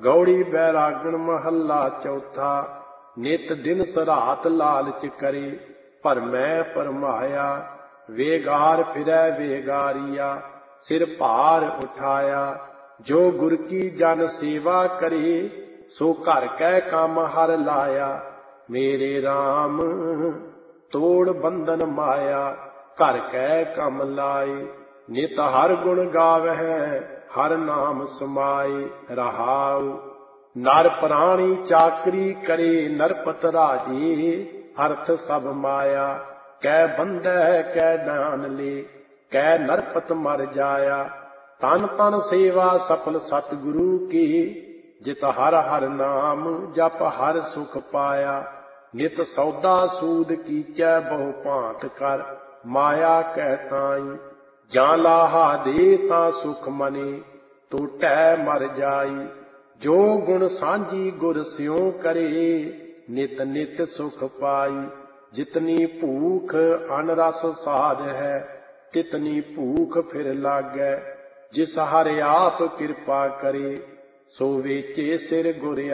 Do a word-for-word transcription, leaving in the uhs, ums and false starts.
गौड़ी बैरागण महला चौथा। नित दिन सरात लालच करे, पर मैं परमाया। वेगार फिरै वेगारिया, सिर भार उठाया। जो गुर की जन सेवा करे, सो घर कै काम हर लाया। मेरे राम तोड़ बंधन माया, घर कै कम लाए। नित हर गुण गावै, हर नाम समाए। रहाउ नर प्राणी चाकरी करे, नरपत राजे अर्थ सब माया। कै बंधै कै डान ले, कै नरपत मर जाया। तन तन सेवा सफल सतगुरु की, जित हर हर नाम जप हर सुख पाया। नित सौदा सूद कीचै बहु भांत कर, माया कह ताई। जां लाहा दे तां सुख मने, टोटै मर जाई। जो गुण सांझी गुर स्यों करे, नित नित सुख पाई। जितनी भूख अन रस साध है, तितनी भूख फिर लागै। जिस हर आप कृपा करे, सो वेचे सिर गुर